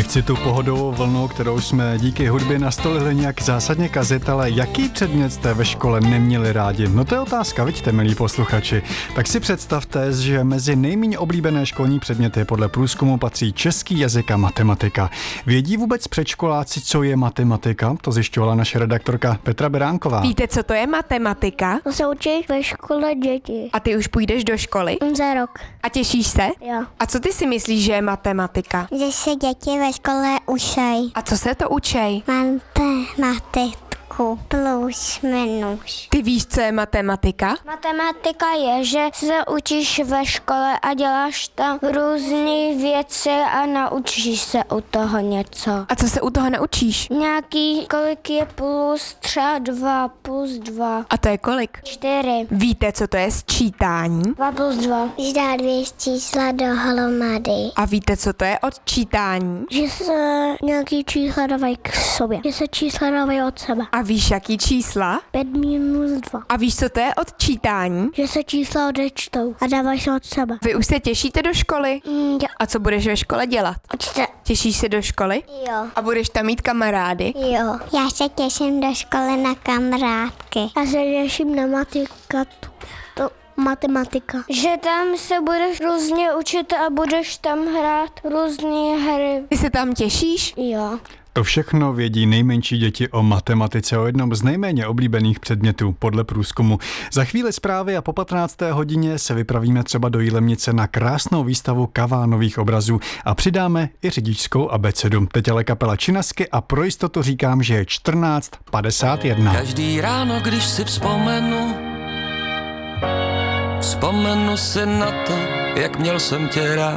Nechci tu pohodovou vlnu, kterou jsme díky hudbě nastolili, nějak zásadně kazit, ale jaký předmět jste ve škole neměli rádi? No to je otázka, vidíte, milí posluchači. Tak si představte, že mezi nejméně oblíbené školní předměty podle průzkumu patří český jazyk a matematika. Vědí vůbec předškoláci, co je matematika? To zjišťovala naše redaktorka Petra Beránková. Víte, co to je matematika? To se učí ve škole děti. A ty už půjdeš do školy? Za rok. A těšíš se? Jo. A co ty si myslíš, že je matematika? Že se děti ve škole učí A co se to učej? matematiku plus minus. Ty víš, co je matematika? Matematika je, že se učíš ve škole a děláš tam různé věci a naučíš se u toho něco. A co se u toho naučíš? Nějaký, kolik je plus třeba 2 plus 2. A to je kolik? 4. Víte, co to je sčítání? 2 plus 2. Když dá 2 čísla dohromady. A víte, co to je odčítání? Že se nějaký čísla dávají k sobě. Že se čísla dávají od sebe. A víš, jaký čísla? 5 minus 2. A víš, co to je odčítání? Že se čísla odečtou a dávají se od sebe. Vy už se těšíte do školy? Jo. A co budeš ve škole dělat? Určitě. Těšíš se do školy? Jo. A budeš tam mít kamarády? Jo. Já se těším do školy na kamarádky. Já se těším na matematika. Že tam se budeš různě učit a budeš tam hrát různé hry. Ty se tam těšíš? Jo. To všechno vědí nejmenší děti o matematice, o jednom z nejméně oblíbených předmětů podle průzkumu. Za chvíli zprávy a po 15. hodině se vypravíme třeba do Jilemnice na krásnou výstavu kavánových obrazů a přidáme i řidičskou abecedu. Teď ale kapela Činasky a pro jistotu říkám, že je 14:51. Každý ráno, když si vzpomenu si na to, jak měl jsem tě rád.